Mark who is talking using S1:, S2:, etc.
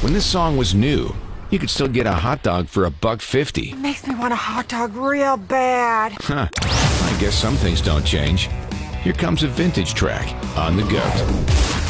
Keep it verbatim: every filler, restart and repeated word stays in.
S1: When this song was new, you could still get a hot dog for a buck fifty.
S2: Makes me want a hot dog real bad.
S1: Huh. I guess some things don't change. Here comes a vintage track on The Goat.